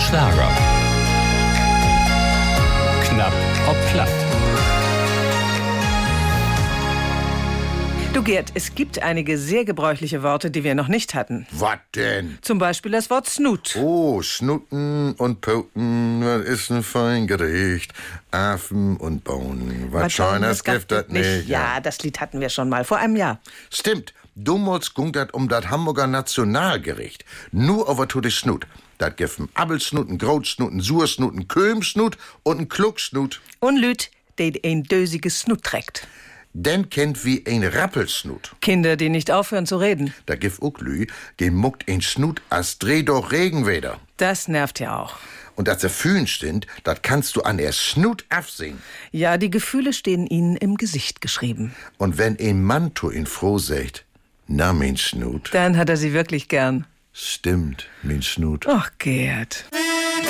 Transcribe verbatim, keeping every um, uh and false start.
Schlager. Knapp ob platt. Du Gerd, es gibt einige sehr gebräuchliche Worte, die wir noch nicht hatten. Was denn? Zum Beispiel das Wort Snut. Oh, Schnutten und Poten, was ist ein Feingericht? Affen und Bohnen, was scheint das Gift das nicht? Ja, das Lied hatten wir schon mal, vor einem Jahr. Stimmt, damals ging das um das Hamburger Nationalgericht. Nur over to de Snut. Dat gibt ein Abelsnut, ein Grautsnut, ein Sursnut, ein Kömsnut und ein Klucksnut. Und Lüt, die ein dösiges Snut trägt. Den kennt wie ein Rappelsnut. Kinder, die nicht aufhören zu reden. Da gibt auch Lü, den muckt ein Snut as dreh doch Regenweder. Das nervt ja auch. Und dass er fühlen stimmt, das kannst du an der Snut afsehen. Ja, die Gefühle stehen ihnen im Gesicht geschrieben. Und wenn ein Mann to ihn froh sagt, na, mein Snut. Dann hat er sie wirklich gern. Stimmt, mein Snut. Ach, Gerd.